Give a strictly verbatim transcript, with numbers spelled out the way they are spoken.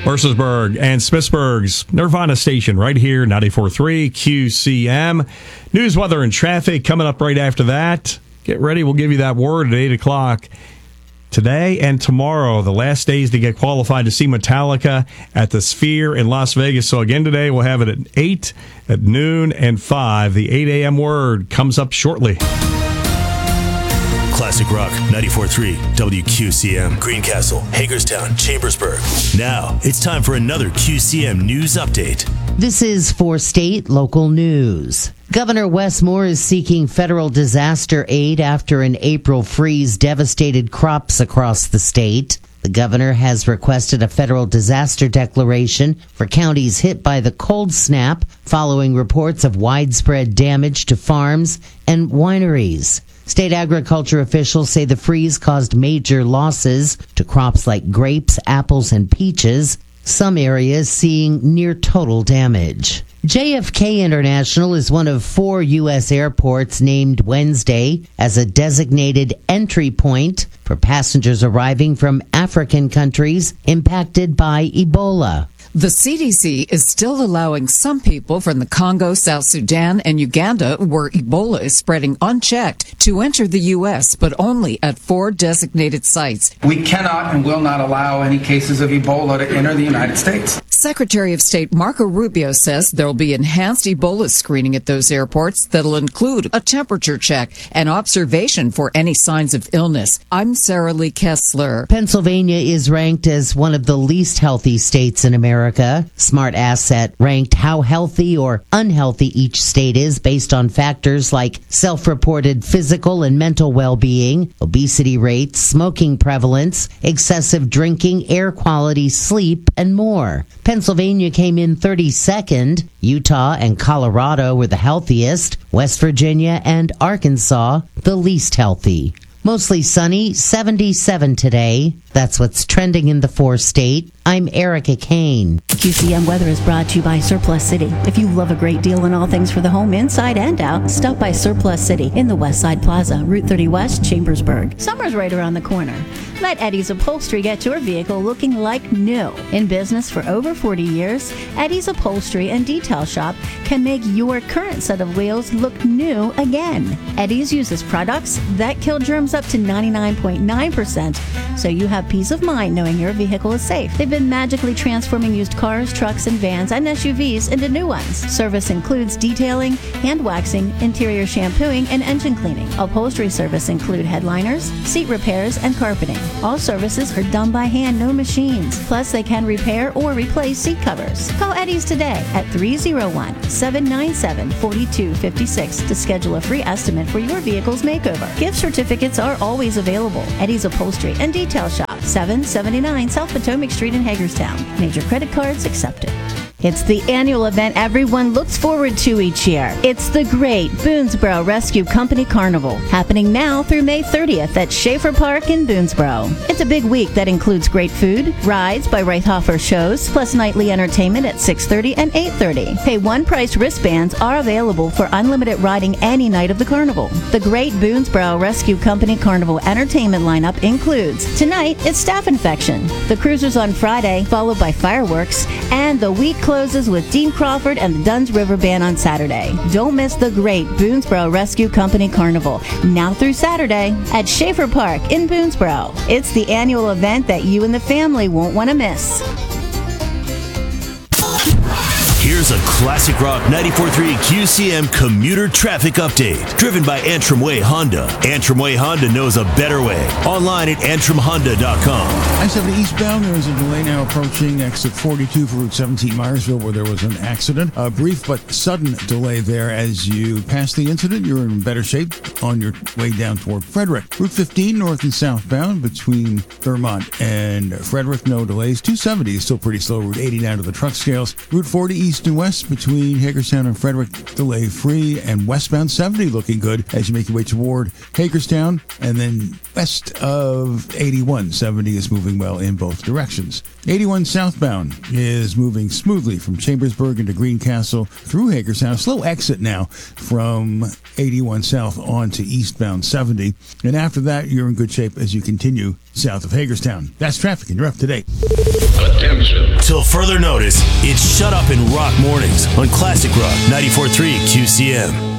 Mercersburg and Smithsburg's Nirvana Station right here, ninety-four point three Q C M. News, weather, and traffic coming up right after that. Get ready. We'll give you that word at eight o'clock. Today and tomorrow, the last days to get qualified to see Metallica at the Sphere in Las Vegas. So again today, we'll have it at eight, at noon, and five. The eight a.m. word comes up shortly. Classic Rock ninety-four point three W Q C M, Greencastle, Hagerstown, Chambersburg. Now it's time for another Q C M news update. This is for state local news. Governor Wes Moore is seeking federal disaster aid after an April freeze devastated crops across the state. The governor has requested a federal disaster declaration for counties hit by the cold snap following reports of widespread damage to farms and wineries. State agriculture officials say the freeze caused major losses to crops like grapes, apples, and peaches, some areas seeing near total damage. J F K International is one of four U S airports named Wednesday as a designated entry point for passengers arriving from African countries impacted by Ebola. The C D C is still allowing some people from the Congo, South Sudan, and Uganda, where Ebola is spreading unchecked, to enter the U S, but only at four designated sites. We cannot and will not allow any cases of Ebola to enter the United States. Secretary of State Marco Rubio says there will be enhanced Ebola screening at those airports that will include a temperature check and observation for any signs of illness. I'm Sarah Lee Kessler. Pennsylvania is ranked as one of the least healthy states in America. Smart Asset ranked how healthy or unhealthy each state is based on factors like self-reported physical and mental well-being, obesity rates, smoking prevalence, excessive drinking, air quality, sleep, and more. Pennsylvania came in thirty-second. Utah and Colorado were the healthiest. West Virginia and Arkansas the least healthy. Mostly sunny, seventy-seven today. That's what's trending in the four-state. I'm Erica Kane. Q C M weather is brought to you by Surplus City. If you love a great deal on all things for the home, inside and out, stop by Surplus City in the West Side Plaza, Route thirty West, Chambersburg. Summer's right around the corner. Let Eddie's Upholstery get your vehicle looking like new. In business for over forty years, Eddie's Upholstery and Detail Shop can make your current set of wheels look new again. Eddie's uses products that kill germs up to ninety-nine point nine percent, so you have peace of mind knowing your vehicle is safe. They've been magically transforming used cars, trucks, and vans and S U Vs into new ones. Service includes detailing, hand waxing, interior shampooing, and engine cleaning. Upholstery service include headliners, seat repairs, and carpeting. All services are done by hand, no machines. Plus, they can repair or replace seat covers. Call Eddie's today at three oh one, seven nine seven, four two five six to schedule a free estimate for your vehicle's makeover. Gift certificates are always available. Eddie's Upholstery and Detail Shop, seven seventy-nine South Potomac Street in Hagerstown. Major credit cards accepted. It's the annual event everyone looks forward to each year. It's the Great Boonesboro Rescue Company Carnival, happening now through May thirtieth at Schaefer Park in Boonesboro. It's a big week that includes great food, rides by Reithofer shows, plus nightly entertainment at six thirty and eight thirty. Pay one price wristbands are available for unlimited riding any night of the carnival. The Great Boonesboro Rescue Company Carnival entertainment lineup includes tonight, it's Staph Infection, the cruisers on Friday, followed by fireworks, and the week closes with Dean Crawford and the Dunn's River Band on Saturday. Don't miss the Great Boonesboro Rescue Company Carnival, now through Saturday at Schaefer Park in Boonesboro. It's the annual event that you and the family won't want to miss. Here's a Classic Rock ninety-four point three Q C M commuter traffic update, driven by Antrim Way Honda. Antrim Way Honda knows a better way. Online at antrim honda dot com. I seventy eastbound, there is a delay now approaching exit forty-two for Route seventeen Myersville, where there was an accident. A brief but sudden delay there. As you pass the incident, you're in better shape on your way down toward Frederick. Route fifteen north and southbound between Thurmont and Frederick, no delays. two seventy is still pretty slow. Route eighty down to the truck scales. Route forty east and west between Hagerstown and Frederick, delay free, and westbound seventy looking good as you make your way toward Hagerstown, and then west of eighty-one, seventy is moving well in both directions. eighty-one southbound is moving smoothly from Chambersburg into Greencastle through Hagerstown. Slow exit now from eighty-one south on to eastbound seventy, and after that you're in good shape as you continue south of Hagerstown. That's traffic, and you're up to date. Attention. Until further notice, it's Shut Up and Rock Mornings on Classic Rock ninety-four point three Q C M.